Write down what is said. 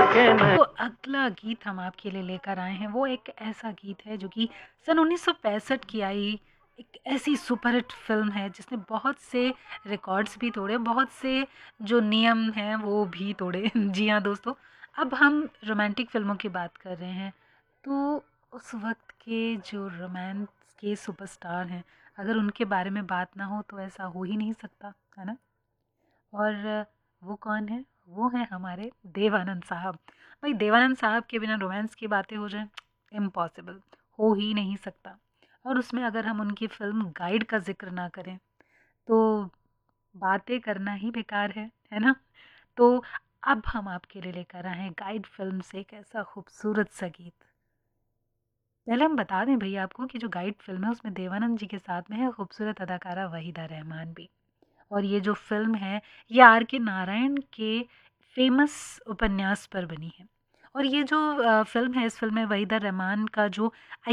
तो अगला गीत हम आपके लिए लेकर आए हैं, वो एक ऐसा गीत है जो कि सन 1965 की आई एक ऐसी सुपरहिट फिल्म है जिसने बहुत से रिकॉर्ड्स भी तोड़े, बहुत से जो नियम हैं वो भी तोड़े। जी हाँ दोस्तों, अब हम रोमांटिक फिल्मों की बात कर रहे हैं। तो उस वक्त के जो रोमांस के सुपरस्टार हैं, अगर उनके बारे में बात ना हो तो ऐसा हो ही नहीं सकता, है ना। और वो कौन है? वो हैं हमारे देवानंद साहब। भाई देवानंद साहब के बिना रोमांस की बातें हो जाएँ, इम्पॉसिबल, हो ही नहीं सकता। और उसमें अगर हम उनकी फ़िल्म गाइड का ज़िक्र ना करें, तो बातें करना ही बेकार है ना? तो अब हम आपके लिए लेकर आए हैं गाइड फ़िल्म से एक ऐसा खूबसूरत सा गीत। पहले हम बता दें भैया आपको कि जो गाइड फ़िल्म है उसमें देवानंद जी के साथ में है खूबसूरत अदाकारा वहीदा रहमान भी। और ये जो फ़िल्म है ये आर के नारायण के फ़ेमस उपन्यास पर बनी है। और ये जो फ़िल्म है, इस फ़िल्म में वहीदा रहमान का जो